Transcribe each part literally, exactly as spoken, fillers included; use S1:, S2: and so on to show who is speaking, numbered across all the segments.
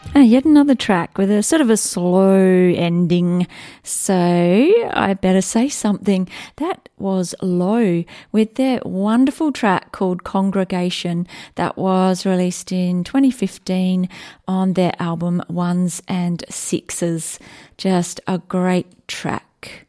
S1: Uh, yet another track with a sort of a slow ending. So I better say something. That was Low with their wonderful track called Congregation that was released in twenty fifteen on their album Ones and Sixes. Just a great track.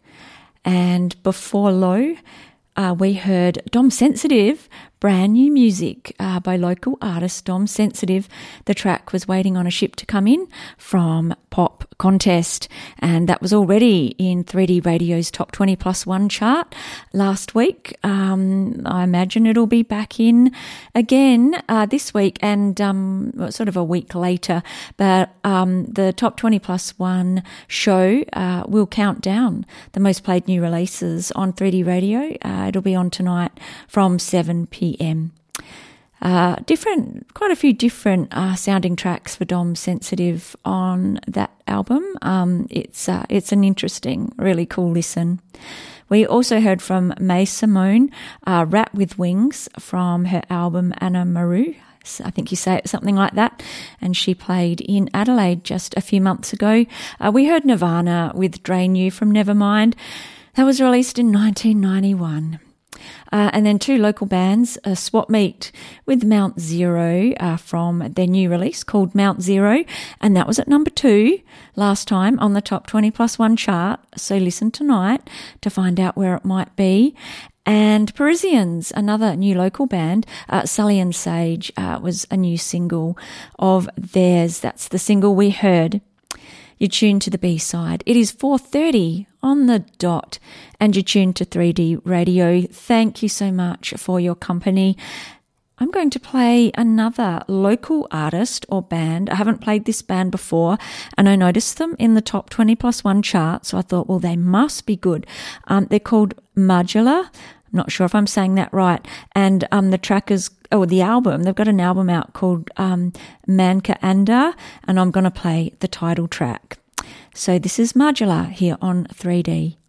S1: And before Low, uh, we heard Dom Sensitive, brand new music uh, by local artist Dom Sensitive. The track was Waiting on a Ship to Come In from Pop Contest, and that was already in three D Radio's Top twenty Plus One chart last week. Um, I imagine it'll be back in again uh, this week and um, sort of a week later. But um, the Top twenty Plus One show uh, will count down the most played new releases on three D Radio. Uh, it'll be on tonight from seven p.m. Uh, different, quite a few different uh, sounding tracks for Dom Sensitive on that album. Um, it's uh, it's an interesting, really cool listen. We also heard from May Simone, uh, Rat with Wings from her album Anna Maru. I think you say it something like that. And she played in Adelaide just a few months ago. Uh, we heard Nirvana with Drain You from Nevermind. That was released in nineteen ninety-one. Uh, and then two local bands, uh, Swap Meet with Mount Zero uh, from their new release called Mount Zero, and that was at number two last time on the Top twenty Plus One chart, so listen tonight to find out where it might be. And Parisians, another new local band, uh, Sully and Sage uh, was a new single of theirs. That's the single we heard. You're tuned to the B-side. It is four thirty on the dot and you're tuned to three D Radio. Thank you so much for your company. I'm going to play another local artist or band. I haven't played this band before and I noticed them in the Top twenty Plus One chart, so I thought, well, they must be good. Um, they're called Modular. I'm not sure if I'm saying that right. And um, the track is, oh, the album, they've got an album out called um, Manka Anda, and I'm going to play the title track. So this is Modular here on three D.